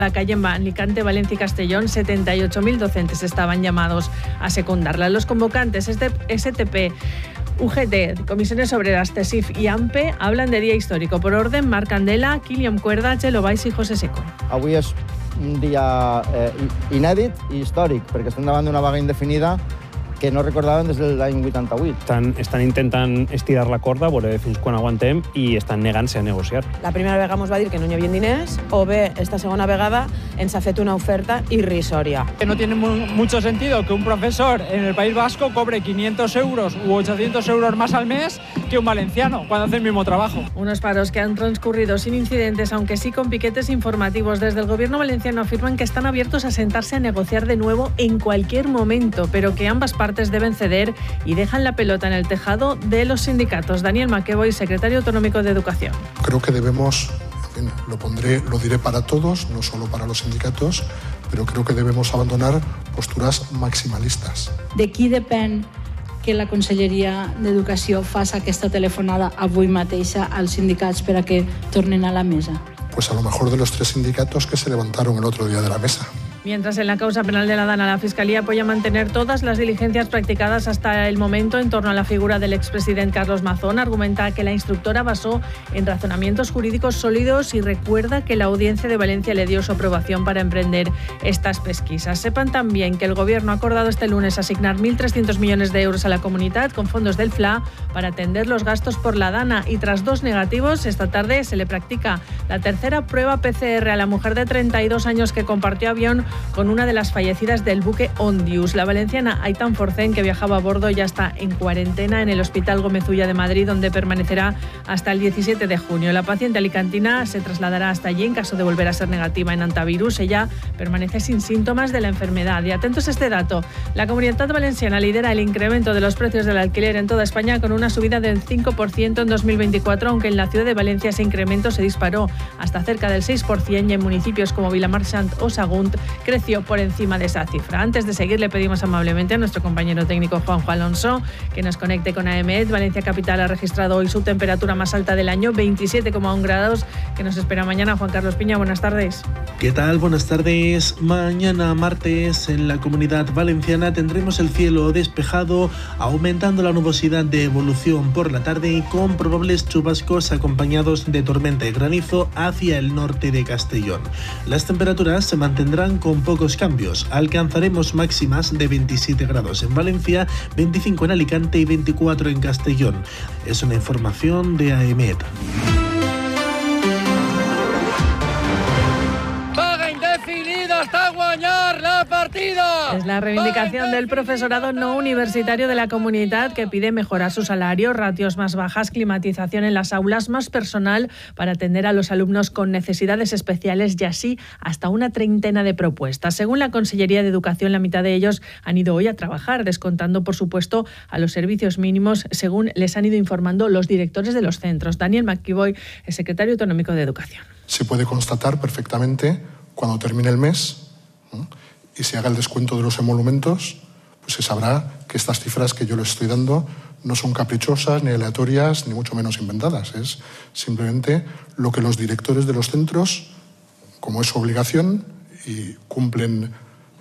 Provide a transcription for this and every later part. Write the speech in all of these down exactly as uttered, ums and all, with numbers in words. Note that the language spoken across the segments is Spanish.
La calle en Alicante, Valencia y Castellón, setenta y ocho mil docentes estaban llamados a secundarla. Los convocantes S T P, U G T, Comisiones Obreras, CESIF y AMPE hablan de día histórico. Por orden, Marc Candela, Kilian Cuerda, Txelo Valls i José Seco. Avui és un dia eh, inèdit i històric, perquè estem davant d'una vaga indefinida que no recordaven des de l'any vuitanta-vuit. Estan, estan intentant estirar la corda, veure fins quan aguantem, i estan negant-se a negociar. La primera vegada ens va dir que no hi havia diners, o bé, esta segona vegada ens ha fet una oferta irrisòria. Que no tiene mucho sentido que un profesor en el País Vasco cobre quinientos euros u ochocientos euros más al mes que un valenciano cuando hace el mismo trabajo. Unos paros que han transcurrido sin incidentes, aunque sí con piquetes informativos. Desde el gobierno valenciano afirman que están abiertos a sentarse a negociar de nuevo en cualquier momento, pero que ambas partes deben ceder y dejan la pelota en el tejado de los sindicatos. Daniel McEvoy, secretario autonómico de Educación. Creo que debemos, en fin, lo pondré, lo diré para todos, no solo para los sindicatos, pero creo que debemos abandonar posturas maximalistas. De qui depèn que la Conselleria d'Educació faci aquesta telefonada avui mateixa als sindicats per a que tornen a la mesa? Pues a lo mejor de los tres sindicatos que se levantaron el otro día de la mesa. Mientras en la causa penal de la Dana la Fiscalía apoya mantener todas las diligencias practicadas hasta el momento en torno a la figura del expresidente Carlos Mazón, argumenta que la instructora basó en razonamientos jurídicos sólidos y recuerda que la Audiencia de Valencia le dio su aprobación para emprender estas pesquisas. Sepan también que el Gobierno ha acordado este lunes asignar mil trescientos millones de euros a la comunidad con fondos del F L A para atender los gastos por la Dana, y tras dos negativos, esta tarde se le practica la tercera prueba P C R a la mujer de treinta y dos años que compartió avión con una de las fallecidas del buque Ondius. La valenciana Aitan Forcén, que viajaba a bordo, ya está en cuarentena en el Hospital Gómez Ulla de Madrid, donde permanecerá hasta el diecisiete de junio. La paciente alicantina se trasladará hasta allí en caso de volver a ser negativa en antivirus. Ella permanece sin síntomas de la enfermedad. Y atentos a este dato, la Comunidad Valenciana lidera el incremento de los precios del alquiler en toda España con una subida del cinco por ciento en dos mil veinticuatro, aunque en la ciudad de Valencia ese incremento se disparó hasta cerca del seis por ciento y en municipios como Vilamarchant o Sagunt creció por encima de esa cifra. Antes de seguir, le pedimos amablemente a nuestro compañero técnico Juanjo Alonso que nos conecte con A E M E T. Valencia Capital ha registrado hoy su temperatura más alta del año, veintisiete coma uno grados, que nos espera mañana. Juan Carlos Piña, buenas tardes. ¿Qué tal? Buenas tardes. Mañana martes en la Comunidad Valenciana tendremos el cielo despejado, aumentando la nubosidad de evolución por la tarde y con probables chubascos acompañados de tormenta y granizo hacia el norte de Castellón. Las temperaturas se mantendrán con pocos cambios. Alcanzaremos máximas de veintisiete grados en Valencia, veinticinco en Alicante y veinticuatro en Castellón. Es una información de A E M E T. Hasta guanyar la partida. Es la reivindicación del profesorado no universitario de la comunidad, que pide mejorar su salario, ratios más bajas, climatización en las aulas, más personal para atender a los alumnos con necesidades especiales y así hasta una treintena de propuestas. Según la Consellería de Educación, la mitad de ellos han ido hoy a trabajar, descontando, por supuesto, a los servicios mínimos, según les han ido informando los directores de los centros. Daniel McEvoy, el secretario autonómico de Educación. Se puede constatar perfectamente cuando termine el mes, ¿no?, y se haga el descuento de los emolumentos, pues se sabrá que estas cifras que yo les estoy dando no son caprichosas, ni aleatorias, ni mucho menos inventadas. Es simplemente lo que los directores de los centros, como es su obligación, y cumplen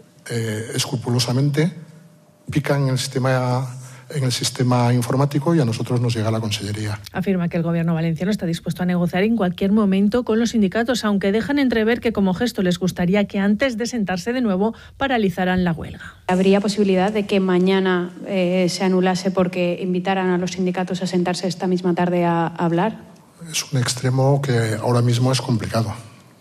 eh, escrupulosamente, pican en el sistema en el sistema informático y a nosotros nos llega a la Consellería. Afirma que el Gobierno valenciano está dispuesto a negociar en cualquier momento con los sindicatos, aunque dejan entrever que como gesto les gustaría que antes de sentarse de nuevo paralizaran la huelga. ¿Habría posibilidad de que mañana eh, se anulase porque invitaran a los sindicatos a sentarse esta misma tarde a, a hablar? Es un extremo que ahora mismo es complicado,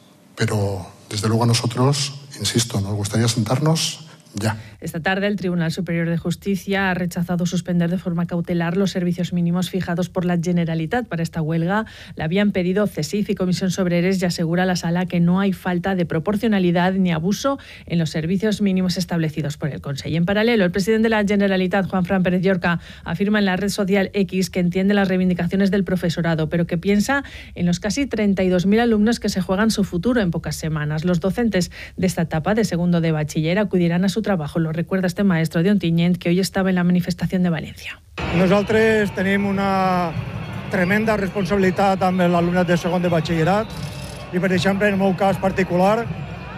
pero desde luego a nosotros, insisto, nos gustaría sentarnos ya. Esta tarde el Tribunal Superior de Justicia ha rechazado suspender de forma cautelar los servicios mínimos fijados por la Generalitat para esta huelga. Le habían pedido CESIF y Comisión Obreres y asegura la Sala que no hay falta de proporcionalidad ni abuso en los servicios mínimos establecidos por el Consell. En paralelo, el presidente de la Generalitat, Juanfran Pérez Llorca, afirma en la red social X que entiende las reivindicaciones del profesorado, pero que piensa en los casi treinta y dos mil alumnos que se juegan su futuro en pocas semanas. Los docentes de esta etapa de segundo de bachiller acudirán a su trabajo. Lo recuerda este maestro de Ontinyent, que hoy estaba en la manifestación de València. Nosaltres tenim una tremenda responsabilitat amb l'alumnat de segon de batxillerat i, per exemple, en el meu cas particular,